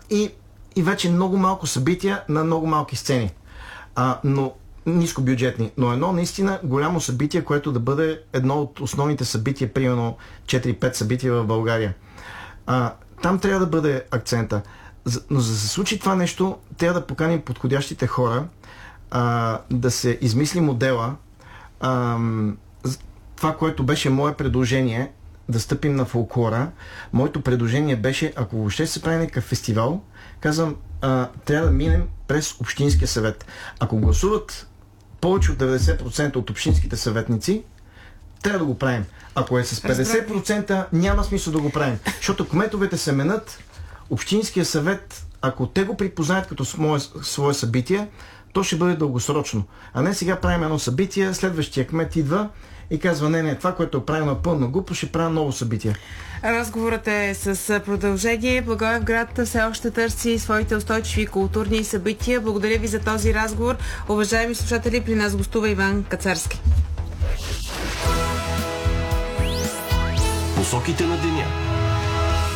и вече много малко събития на много малки сцени. Но нискобюджетни. Но едно наистина голямо събитие, което да бъде едно от основните събития, примерно 4-5 събития в България. Там трябва да бъде акцента. Но за да се случи това нещо, трябва да поканим подходящите хора, да се измисли модела. Това, което беше мое предложение, да стъпим на фолклора. Моето предложение беше, ако въобще се прави някакъв фестивал, казвам, трябва да минем през Общинския съвет. Ако гласуват повече от 90% от общинските съветници, трябва да го правим. Ако е с 50%, няма смисъл да го правим. Защото кметовете се менят, Общинския съвет, ако те го припознаят като свое събитие, то ще бъде дългосрочно. А не сега правим едно събитие, следващия кмет идва и казва, не, това, което е правилно пълна глупо, ще правя ново събитие. Разговорът е с продължение. Благоевград все още търси своите устойчиви културни събития. Благодаря ви за този разговор. Уважаеми слушатели, при нас гостува Иван Кацарски. Посоките на деня.